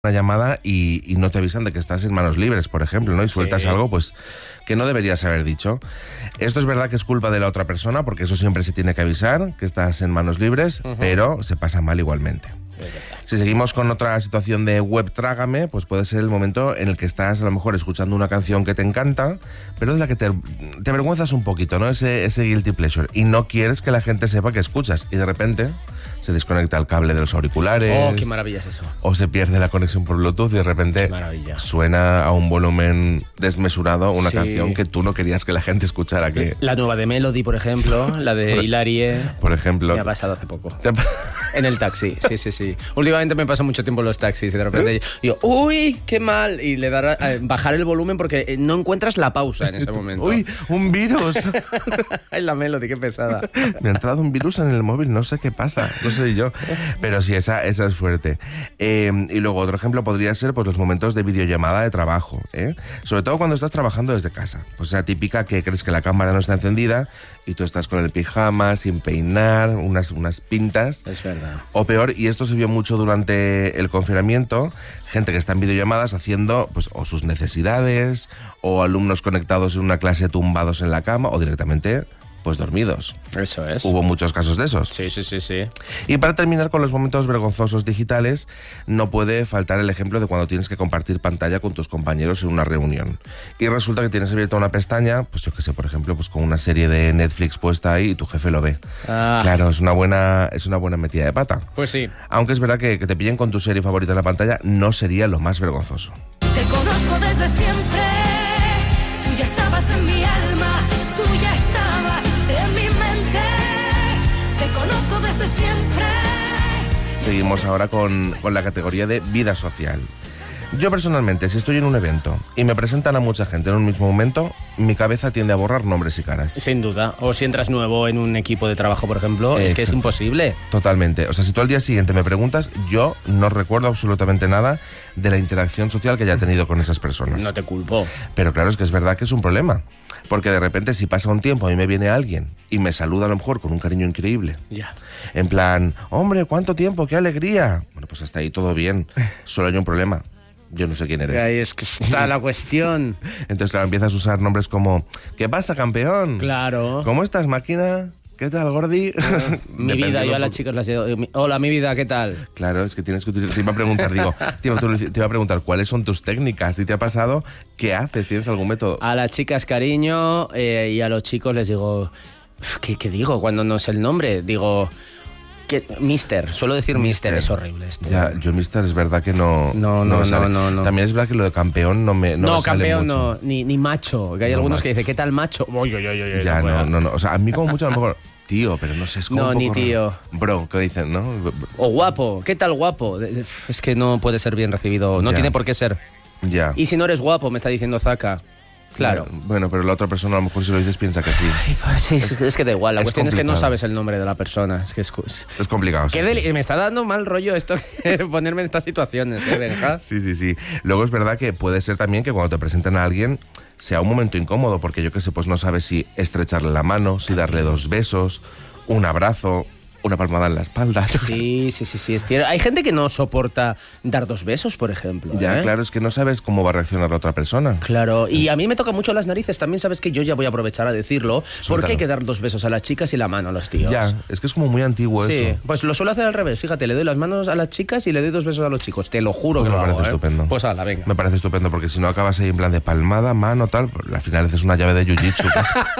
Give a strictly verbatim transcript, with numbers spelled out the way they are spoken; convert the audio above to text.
una llamada y, y no te avisan de que estás en manos libres, por ejemplo, ¿no? Y sueltas Sí. algo, pues, que no deberías haber dicho. Esto es verdad que es culpa de la otra persona, porque eso siempre se tiene que avisar, que estás en manos libres, Ujú. pero se pasa mal igualmente. Es verdad. Si seguimos con otra situación de web trágame, pues puede ser el momento en el que estás a lo mejor escuchando una canción que te encanta, pero de la que te, te avergüenzas un poquito, ¿no? Ese, ese guilty pleasure. Y no quieres que la gente sepa que escuchas. Y de repente se desconecta el cable de los auriculares. Oh, qué maravilla es eso. O se pierde la conexión por Bluetooth y de repente Qué maravilla. suena a un volumen desmesurado una Sí. canción que tú no querías que la gente escuchara. Que, La nueva de Melody, por ejemplo, la de Por- Hilarie. por ejemplo... Me ha pasado hace poco. te- En el taxi, sí, sí, sí. Últimamente me paso mucho tiempo en los taxis y de repente digo, uy, qué mal. Y le dará a bajar el volumen porque eh, no encuentras la pausa en ese momento. ¡Uy, un virus! Ay, la Melody, qué pesada. Me ha entrado un virus en el móvil, no sé qué pasa, no sé yo. Pero sí, esa, esa es fuerte. Eh, y luego otro ejemplo podría ser pues, los momentos de videollamada de trabajo, ¿eh? Sobre todo cuando estás trabajando desde casa. Pues esa típica que crees que la cámara no está encendida y tú estás con el pijama, sin peinar, unas, unas pintas. Es verdad. O peor, y esto se vio mucho durante el confinamiento, gente que está en videollamadas haciendo pues, o sus necesidades, o alumnos conectados en una clase tumbados en la cama, o directamente pues dormidos. Eso es. Hubo muchos casos de esos. Sí, sí, sí, sí. Y para terminar con los momentos vergonzosos digitales, no puede faltar el ejemplo de cuando tienes que compartir pantalla con tus compañeros en una reunión. Y resulta que tienes abierta una pestaña, pues yo qué sé, por ejemplo, pues con una serie de Netflix puesta ahí y tu jefe lo ve. Ah. Claro, es una buena, es una buena metida de pata. Pues sí. Aunque es verdad que, que te pillen con tu serie favorita en la pantalla no sería lo más vergonzoso. Te conozco desde siempre, tú ya estabas en mi alma, tú ya estabas en mi mente, te conozco desde siempre. Seguimos ahora con, con la categoría de vida social. Yo personalmente, si estoy en un evento y me presentan a mucha gente en un mismo momento, mi cabeza tiende a borrar nombres y caras. Sin duda. O si entras nuevo en un equipo de trabajo, por ejemplo, es que es Exacto. imposible. Totalmente. O sea, si tú al día siguiente me preguntas, yo no recuerdo absolutamente nada de la interacción social que haya tenido con esas personas. No te culpo. Pero claro, es que es verdad que es un problema. Porque de repente si pasa un tiempo y me viene alguien y me saluda a lo mejor con un cariño increíble. Ya. En plan, hombre, ¿cuánto tiempo? ¡Qué alegría! Bueno, pues hasta ahí todo bien. Solo hay un problema. Yo no sé quién eres. Ahí es que está la cuestión. Entonces, claro, empiezas a usar nombres como ¿qué pasa, campeón? Claro. ¿Cómo estás, máquina? ¿Qué tal, Gordi? Mi vida, Dependiendo yo a las por- chicas las digo, hola, mi vida, ¿qué tal? Claro, es que tienes que utilizar... Te iba a preguntar, digo, te iba, te iba a preguntar cuáles son tus técnicas. Si te ha pasado, ¿qué haces? ¿Tienes algún método? A las chicas cariño eh, y a los chicos les digo, ¿qué, qué digo cuando no sé el nombre? Digo, que, mister, suelo decir mister, es horrible esto. Ya, yo, mister, es verdad que no... No, no, me sale. no, no, no. También es verdad que lo de campeón no me no No, me sale campeón mucho. no, ni, ni macho, que hay No, algunos macho. que dicen, ¿qué tal macho? Uy, uy, uy, uy, Ya, no no, puedo. no, no. O sea, a mí como mucho a lo mejor... Tío, pero no sé, es como No, un ni poco tío. raro. Bro, ¿qué dicen, no? O guapo, ¿qué tal guapo? De- de- Es que no puede ser bien recibido, no Ya. tiene por qué ser. Ya. Y si no eres guapo, me está diciendo Zaka. Claro. Bueno, pero la otra persona a lo mejor si lo dices piensa que sí. Ay, pues sí, es, es que da igual, la es cuestión es que no complicado. sabes el nombre de la persona. Es que es... Es complicado. sí, Qué sí. deli- Me está dando mal rollo esto, ponerme en estas situaciones, ¿eh, Benja? Sí, sí, sí. Luego es verdad que puede ser también que cuando te presenten a alguien sea un momento incómodo, porque yo qué sé, pues no sabes si estrecharle la mano, si darle dos besos, un abrazo, una palmada en la espalda. yo qué sé. Sí, sí, sí, sí, es cierto. Hay gente que no soporta dar dos besos, por ejemplo. Ya, ¿eh? claro, es que no sabes cómo va a reaccionar la otra persona. Claro, y a mí me toca mucho las narices. También sabes que yo ya voy a aprovechar a decirlo. Porque hay que dar dos besos a las chicas y la mano a los tíos. Ya, es que es como muy antiguo Sí, eso. pues lo suelo hacer al revés. Fíjate, le doy las manos a las chicas y le doy dos besos a los chicos. Te lo juro Pues que me lo hago, parece ¿eh? estupendo. Pues ala, venga. Me parece estupendo, porque si no acabas ahí en plan de palmada, mano, tal, al final haces una llave de jiu-jitsu.